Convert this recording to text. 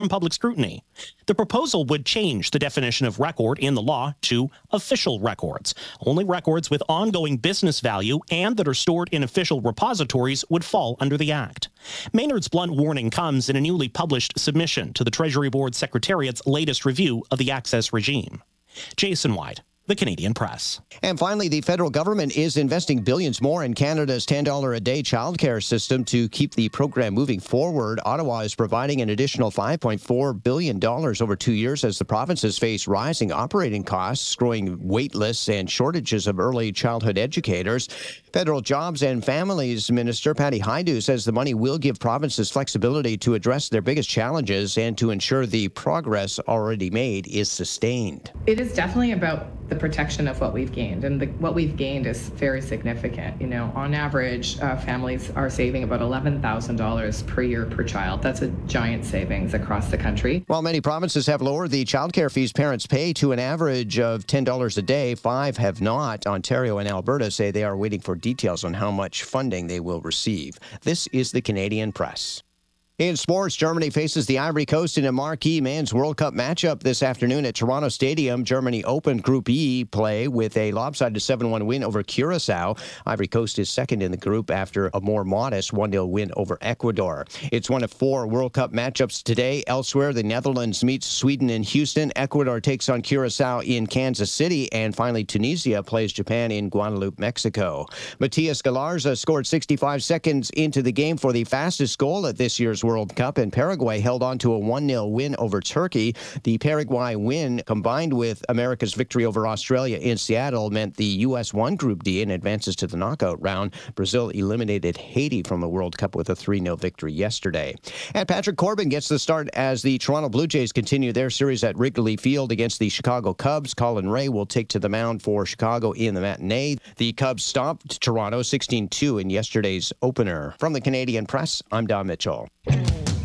public scrutiny. The proposal would change the definition of record in the law to official records. Only records with ongoing business value and that are stored in official repositories would fall under the Act. Maynard's blunt warning comes in a newly published submission to the Treasury Board Secretariat's latest review of the access regime. Jason White, The Canadian Press. And finally, the federal government is investing billions more in Canada's $10 a day childcare system to keep the program moving forward. Ottawa is providing an additional $5.4 billion over 2 years as the provinces face rising operating costs, growing wait lists, and shortages of early childhood educators. Federal Jobs and Families Minister Patty Hajdu says the money will give provinces flexibility to address their biggest challenges and to ensure the progress already made is sustained. It is definitely about the protection of what we've gained, and what we've gained is very significant. You know, on average, families are saving about $11,000 per year per child. That's a giant savings across the country. While many provinces have lowered the childcare fees parents pay to an average of $10 a day, 5 have not. Ontario and Alberta say they are waiting for details on how much funding they will receive. This is the Canadian Press. In sports, Germany faces the Ivory Coast in a marquee Men's World Cup matchup this afternoon at Toronto Stadium. Germany opened Group E play with a lopsided 7-1 win over Curaçao. Ivory Coast is second in the group after a more modest 1-0 win over Ecuador. It's one of 4 World Cup matchups today. Elsewhere, the Netherlands meets Sweden in Houston. Ecuador takes on Curaçao in Kansas City. And finally, Tunisia plays Japan in Guadalupe, Mexico. Matias Galarza scored 65 seconds into the game for the fastest goal at this year's World Cup, and Paraguay held on to a 1-0 win over Turkey. The Paraguay win, combined with America's victory over Australia in Seattle, meant the U.S. won Group D and advances to the knockout round. Brazil eliminated Haiti from the World Cup with a 3-0 victory yesterday. And Patrick Corbin gets the start as the Toronto Blue Jays continue their series at Wrigley Field against the Chicago Cubs. Colin Ray will take to the mound for Chicago in the matinee. The Cubs stomped Toronto 16-2 in yesterday's opener. From the Canadian Press, I'm Don Mitchell.